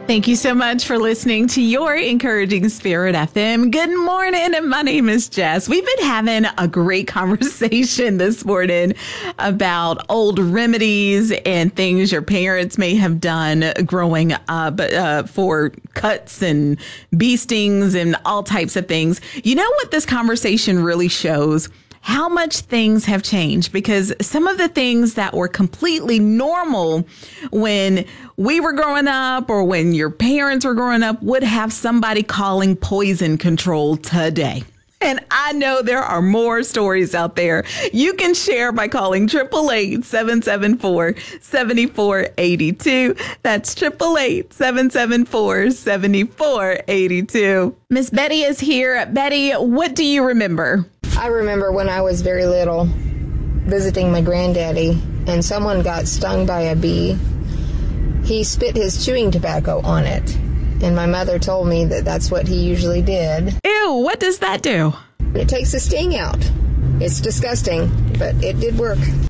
Thank you so much for listening to your Encouraging Spirit FM. Good morning. My name is Jess. We've been having a great conversation this morning about old remedies and things your parents may have done growing up for cuts and bee stings and all types of things. You know what this conversation really shows? How much things have changed, because some of the things that were completely normal when we were growing up or when your parents were growing up would have somebody calling poison control today. And I know there are more stories out there you can share by calling 888-774-7482. That's 888-774-7482. Miss Betty is here. Betty, what do you remember? I remember when I was very little visiting my granddaddy and someone got stung by a bee. He spit his chewing tobacco on it. And my mother told me that that's what he usually did. Ew, what does that do? It takes the sting out. It's disgusting, but it did work.